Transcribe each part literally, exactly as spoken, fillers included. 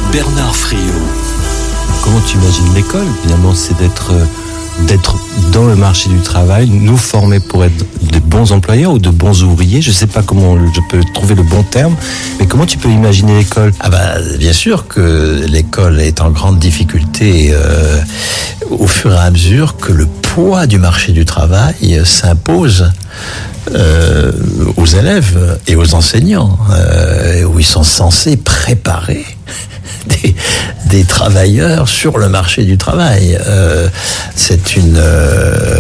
Bernard Friot. Comment tu imagines l'école? Finalement, c'est d'être, d'être dans le marché du travail, nous former pour être de bons employeurs ou de bons ouvriers. Je ne sais pas comment je peux trouver le bon terme, mais comment tu peux imaginer l'école? Ah bah, bien sûr que l'école est en grande difficulté euh, au fur et à mesure que le poids du marché du travail s'impose euh, aux élèves et aux enseignants, euh, où ils sont censés préparer Des, des travailleurs sur le marché du travail. Euh, c'est une, euh,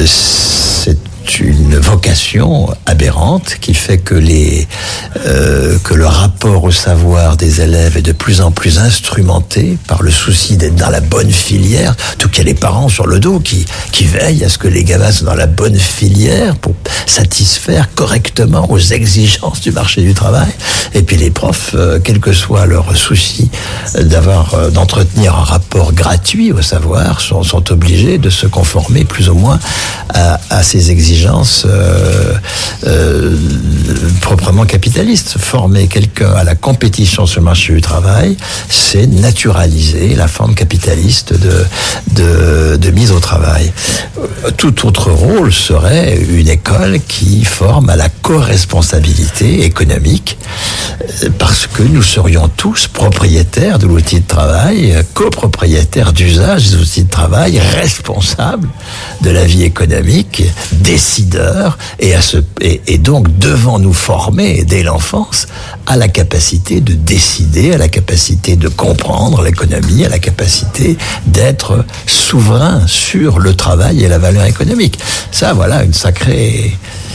c'est une vocation aberrante qui fait que les, euh, que le rapport au savoir des élèves est de plus en plus instrumenté par le souci d'être dans la bonne filière. Tout qu'il y a les parents sur le dos qui, qui veillent à ce que les gamins soient dans la bonne filière pour satisfaire correctement aux exigences du marché du travail. Et puis les profs, euh, quel que soit leur souci d'avoir, euh, d'entretenir un rapport gratuit au savoir, sont, sont obligés de se conformer plus ou moins à, à ces exigences euh, euh, proprement capitalistes. Former quelqu'un à la compétition sur le marché du travail, c'est naturaliser la forme capitaliste de, de, de mise au travail. Tout autre rôle serait une école qui forme à la co-responsabilité économique, parce que nous serions tous propriétaires de l'outil de travail, copropriétaires d'usage des outils de travail, responsables de la vie économique, décideurs, et, à ce, et, et donc devant nous former dès l'enfance à la capacité de décider, à la capacité de comprendre l'économie, à la capacité d'être souverain sur le travail et la valeur économique. Ça, voilà, une sacrée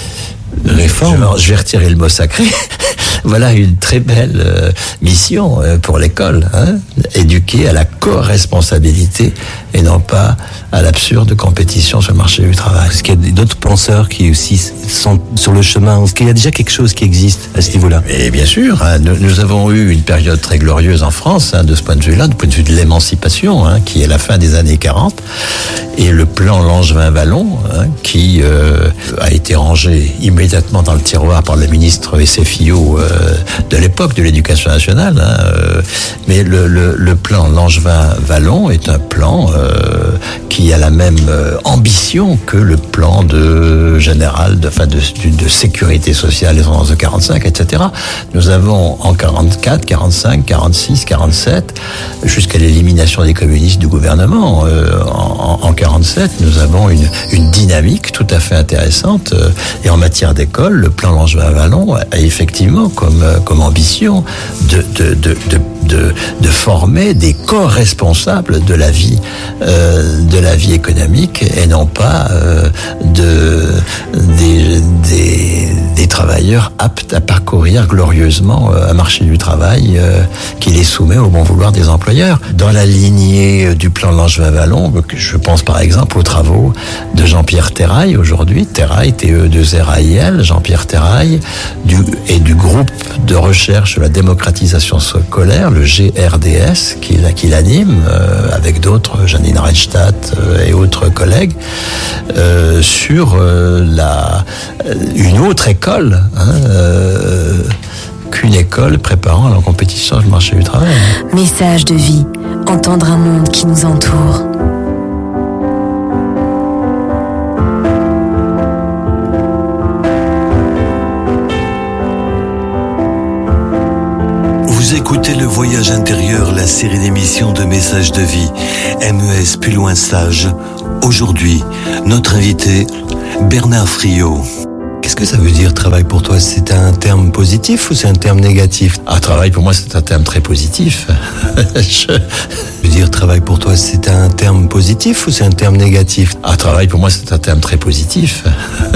réforme. Je, je vais retirer le mot sacré. Voilà une très belle euh, mission euh, pour l'école, hein, éduquer à la co-responsabilité et non pas à l'absurde compétition sur le marché du travail. Est-ce qu'il y a d'autres penseurs qui aussi sont sur le chemin? Est-ce qu'il y a déjà quelque chose qui existe à ce et, niveau-là? Et bien sûr, hein, nous, nous avons eu une période très glorieuse en France, hein, de ce point de vue-là, du point de vue de l'émancipation, hein, qui est la fin des années quarante, et le plan Langevin-Wallon, hein, qui euh, a été rangé immédiatement dans le tiroir par le ministre S F I O euh, de l'époque de l'éducation nationale, hein, euh, mais le, le, le plan Langevin-Wallon est un plan euh, qui a la même euh, ambition que le plan de général de, enfin de, de, de sécurité sociale des ordonnances de quarante-cinq, et cetera. Nous avons en quarante-quatre, quarante-cinq, quarante-six, quarante-sept, jusqu'à l'élimination des communistes du gouvernement, euh, en, en quarante-sept, nous avons une, une dynamique tout à fait intéressante, euh, et en matière d'école, le plan Langevin-Wallon a effectivement comme, comme ambition de, de, de, de, de, de former des co-responsables de la vie, euh, de la vie économique, et non pas euh, de, des, des, des travailleurs aptes à parcourir glorieusement un marché du travail euh, qui les soumet au bon vouloir des employeurs. Dans la lignée du plan Langevin-Wallon, je pense par exemple aux travaux de Jean-Pierre Terrail aujourd'hui, Terrail, T E deux R A I L, Jean-Pierre Terrail, du, et du groupe de recherche sur la démocratisation scolaire, le G R D S, qu'il qui anime euh, avec d'autres, Janine Reichstadt euh, et autres collègues, euh, sur euh, la, une autre école, hein, euh, qu'une école préparant à la compétition sur le marché du travail. Message de vie, entendre un monde qui nous entoure. Vous écoutez Le Voyage intérieur, la série d'émissions de Messages de vie, M E S plus loin sage. Aujourd'hui, notre invité, Bernard Friot. Qu'est-ce que ça veut dire travail pour toi? C'est un terme positif ou c'est un terme négatif? Ah, travail pour moi c'est un terme très positif. Je veux dire travail pour toi c'est un terme positif ou c'est un terme négatif? Ah, travail pour moi c'est un terme très positif.